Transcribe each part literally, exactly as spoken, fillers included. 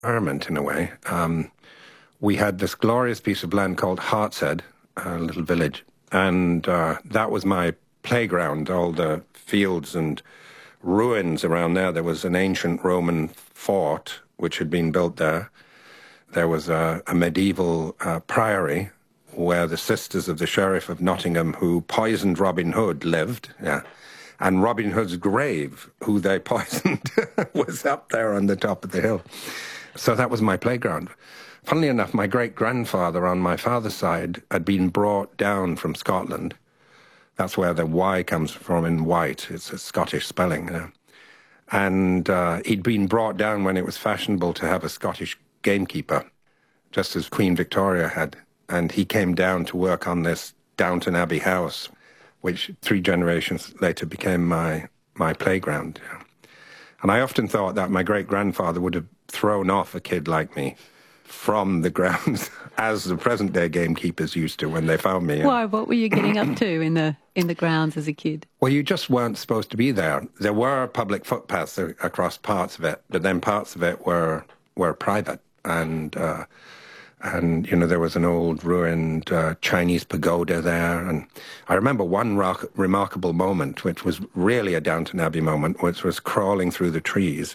environment in a way. Um, we had this glorious piece of land called Hartshead, a little village, and uh, that was my playground, all the fields and ruins around there. There was an ancient Roman fort which had been built there. There was a, a medieval uh, priory where the sisters of the Sheriff of Nottingham who poisoned Robin Hood lived, yeah. And Robin Hood's grave, who they poisoned, was up there on the top of the hill. So that was my playground. Funnily enough, my great-grandfather on my father's side had been brought down from Scotland. That's where the Y comes from in white. It's a Scottish spelling. You know. And uh, he'd been brought down when it was fashionable to have a Scottish gamekeeper, just as Queen Victoria had. And he came down to work on this Downton Abbey house, which three generations later became my, my playground. You know. And I often thought that my great-grandfather would have thrown off a kid like me from the grounds, as the present-day gamekeepers used to when they found me. Why? What were you getting up to in the in the grounds as a kid? Well, you just weren't supposed to be there. There were public footpaths across parts of it, but then parts of it were were private. And, uh, and you know, there was an old ruined uh, Chinese pagoda there. And I remember one rock, remarkable moment, which was really a Downton Abbey moment, which was crawling through the trees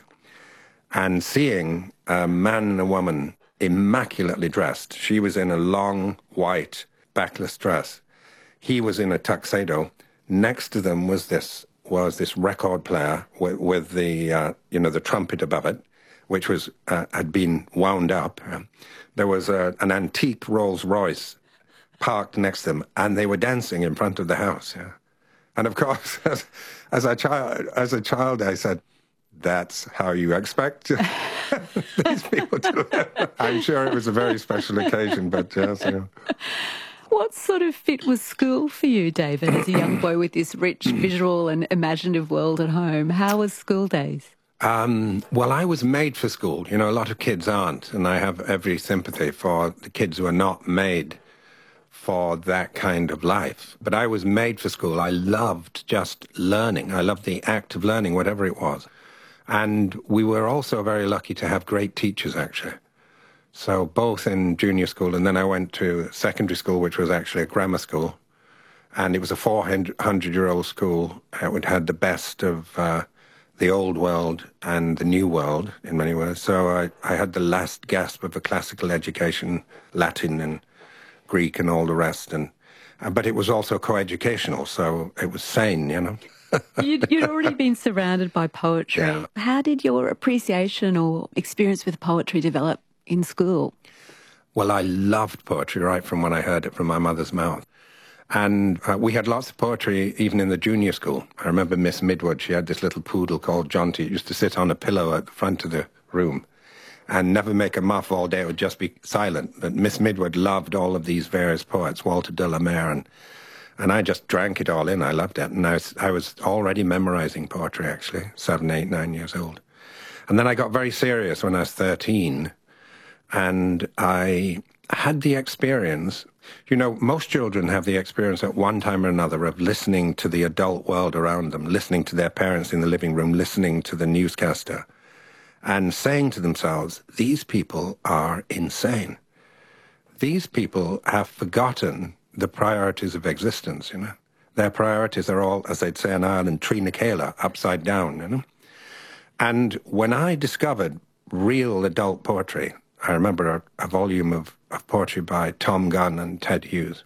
and seeing a man and a woman immaculately dressed. She was in a long, white, backless dress. He was in a tuxedo. Next to them was this was this record player with, with the uh, you know the trumpet above it, which was uh, had been wound up. There was a, an antique Rolls Royce parked next to them, and they were dancing in front of the house. Yeah. And of course, as, as a child, as a child, I said, "That's how you expect these people to live." I'm sure it was a very special occasion, but yes. Yeah. What sort of fit was school for you, David, as a young boy with this rich visual and imaginative world at home? How was school days? Um, well, I was made for school. You know, a lot of kids aren't, and I have every sympathy for the kids who are not made for that kind of life. But I was made for school. I loved just learning. I loved the act of learning, whatever it was. And we were also very lucky to have great teachers, actually. So both in junior school, and then I went to secondary school, which was actually a grammar school. And it was a four hundred-year-old school. It had the best of uh, the old world and the new world, in many ways. So I, I had the last gasp of a classical education, Latin and Greek and all the rest. And uh, but it was also coeducational, so it was sane, you know. you'd, you'd already been surrounded by poetry. Yeah. How did your appreciation or experience with poetry develop in school? Well, I loved poetry right from when I heard it from my mother's mouth. And uh, we had lots of poetry even in the junior school. I remember Miss Midwood, she had this little poodle called Jonty. It used to sit on a pillow at the front of the room and never make a muff all day. It would just be silent. But Miss Midwood loved all of these various poets, Walter de la Mare, and, and I just drank it all in. I loved it. And I was, I was already memorizing poetry, actually, seven, eight, nine years old. And then I got very serious when I was thirteen. And I had the experience, you know, most children have the experience at one time or another of listening to the adult world around them, listening to their parents in the living room, listening to the newscaster, and saying to themselves, these people are insane. These people have forgotten the priorities of existence, you know. Their priorities are all, as they'd say in Ireland, Trina Kayla, upside down, you know. And when I discovered real adult poetry, I remember a, a volume of, of poetry by Tom Gunn and Ted Hughes.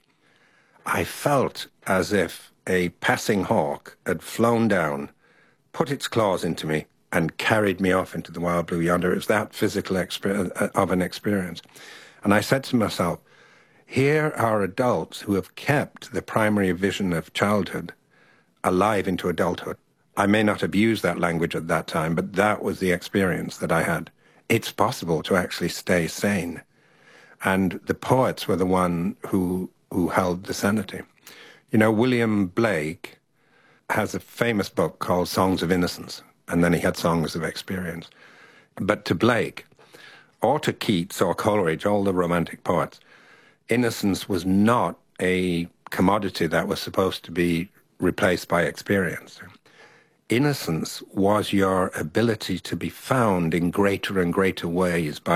I felt as if a passing hawk had flown down, put its claws into me, and carried me off into the wild blue yonder. It was that physical experience, of an experience. And I said to myself, here are adults who have kept the primary vision of childhood alive into adulthood. I may not have used that language at that time, but that was the experience that I had. It's possible to actually stay sane. And the poets were the one who, who held the sanity. You know, William Blake has a famous book called Songs of Innocence, and then he had Songs of Experience. But to Blake, or to Keats or Coleridge, all the romantic poets, innocence was not a commodity that was supposed to be replaced by experience. Innocence was your ability to be found in greater and greater ways by